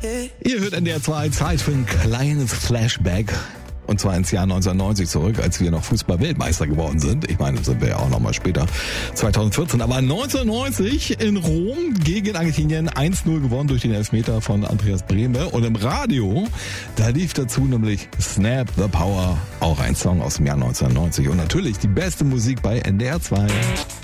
Ihr hört NDR 2, Zeit für ein kleines Flashback. Und zwar ins Jahr 1990 zurück, als wir noch Fußball-Weltmeister geworden sind. Ich meine, das sind wir ja auch noch mal später, 2014. Aber 1990 in Rom gegen Argentinien 1-0 gewonnen durch den Elfmeter von Andreas Brehme. Und im Radio, da lief dazu nämlich Snap the Power, auch ein Song aus dem Jahr 1990. Und natürlich die beste Musik bei NDR 2.